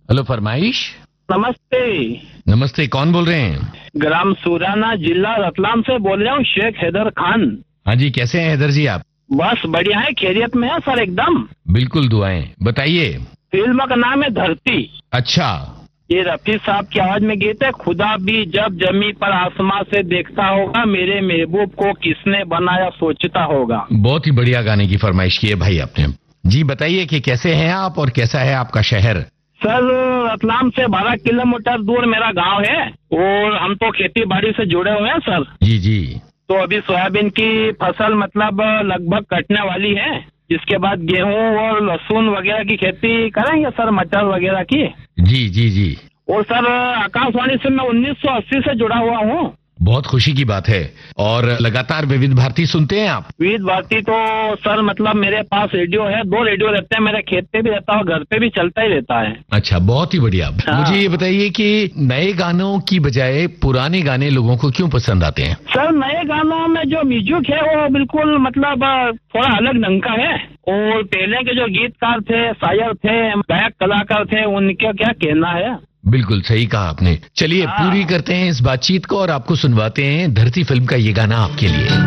Hello फरमाइश। नमस्ते। नमस्ते, कौन बोल रहे हैं? ग्राम सुराना, जिला रतलाम से बोल रहा हूँ, शेख हैदर खान। हाँ जी, कैसे हैं हैदर जी आप? बस बढ़िया है, खैरियत में है सर एकदम। बिल्कुल दुआएं, बताइए। फिल्म का नाम है धरती। अच्छा। ये रफी साहब की आवाज में गीत है। खुदा भी जब जमी पर आसमां से देखता होगा, मेरे महबूब को किसने बनाया सोचता होगा। बहुत ही बढ़िया गाने की फरमाइश की है भाई आपने। जी बताइए कि कैसे हैं आप और कैसा है आपका शहर? सर, रतलाम से 12 किलोमीटर दूर मेरा गांव है और हम तो खेती बाड़ी से जुड़े हुए हैं सर। जी जी। तो अभी सोयाबीन की फसल मतलब लगभग कटने वाली है। जिसके बाद गेहूं और लहसुन वगैरह की खेती करेंगे सर, मटर वगैरह की। जी जी जी। और सर, आकाशवाणी से मैं 1980 से जुड़ा हुआ हूँ। बहुत खुशी की बात है। और लगातार विविध भारती सुनते हैं आप? विविध भारती तो सर मतलब मेरे पास रेडियो है, 2 रेडियो रहते हैं, मेरे खेत पे भी रहता है और घर पे भी चलता ही रहता है। अच्छा, बहुत ही बढ़िया। हाँ। मुझे ये बताइए कि नए गानों की बजाय पुराने गाने लोगों को क्यों पसंद आते हैं? सर, नए गानों में जो म्यूजिक है वो बिल्कुल मतलब थोड़ा अलग ढंग का है। और पहले के जो गीतकार थे, शायर थे, गायक कलाकार थे, उनका क्या कहना है। बिल्कुल सही कहा आपने। चलिए हाँ। पूरी करते हैं इस बातचीत को और आपको सुनवाते हैं धरती फिल्म का ये गाना आपके लिए।